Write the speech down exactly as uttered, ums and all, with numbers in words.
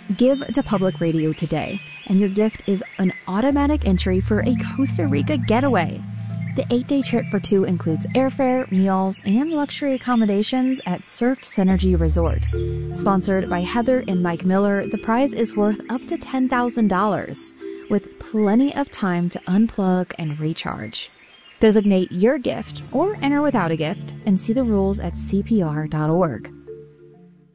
Give to Public Radio today, and your gift is an automatic entry for a Costa Rica getaway. The eight-day trip for two includes airfare, meals, and luxury accommodations at Surf Synergy Resort. Sponsored by Heather and Mike Miller, the prize is worth up to ten thousand dollars, with plenty of time to unplug and recharge. Designate your gift or enter without a gift and see the rules at C P R dot org.